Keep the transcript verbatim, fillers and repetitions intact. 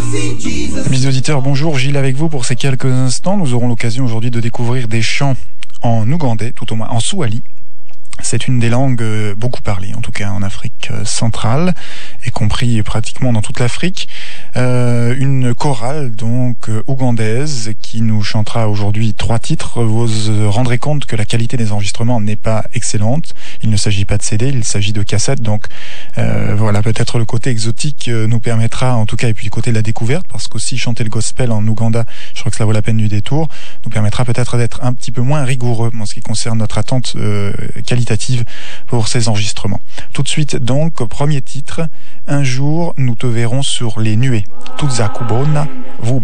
Mes auditeurs, bonjour, Gilles avec vous pour ces quelques instants. Nous aurons l'occasion aujourd'hui de découvrir des chants en ougandais, tout au moins en swahili. C'est une des langues beaucoup parlées, en tout cas en Afrique centrale, et compris pratiquement dans toute l'Afrique. Euh, une chorale donc ougandaise qui nous chantera aujourd'hui trois titres. Vous vous rendrez compte que la qualité des enregistrements n'est pas excellente. Il ne s'agit pas de C D, il s'agit de cassettes. Donc euh, voilà, peut-être le côté exotique nous permettra, en tout cas, et puis le côté de la découverte, parce qu'aussi chanter le gospel en Ouganda, je crois que cela vaut la peine du détour, nous permettra peut-être d'être un petit peu moins rigoureux en ce qui concerne notre attente euh, qualitative pour ces enregistrements. Tout de suite donc, premier titre, un jour nous te verrons sur les nuées. Tuzakubona, vous